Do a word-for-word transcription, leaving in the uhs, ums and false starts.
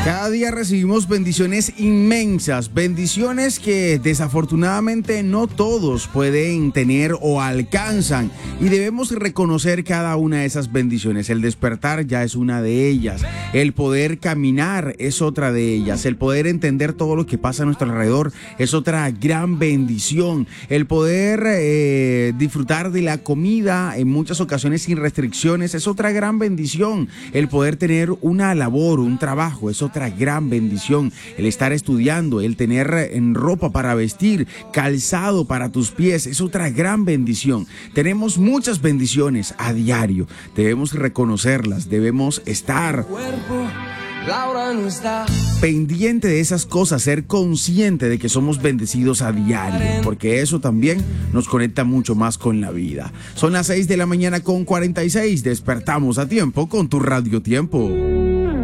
Cada día recibimos bendiciones inmensas, bendiciones que desafortunadamente no todos pueden tener o alcanzan, y debemos reconocer cada una de esas bendiciones. El despertar ya es una de ellas, el poder caminar es otra de ellas, el poder entender todo lo que pasa a nuestro alrededor es otra gran bendición, el poder eh, disfrutar de la comida en muchas ocasiones sin restricciones es otra gran bendición, el poder tener una labor, un trabajo es otra gran bendición, el estar estudiando, el tener en ropa para vestir, calzado para tus pies es otra gran bendición. Tenemos muchas bendiciones a diario, debemos reconocerlas, debemos estar pendiente de esas cosas, ser consciente de que somos bendecidos a diario, porque eso también nos conecta mucho más con la vida. Son las seis de la mañana con cuarenta y seis, despertamos a tiempo con tu Radio Tiempo.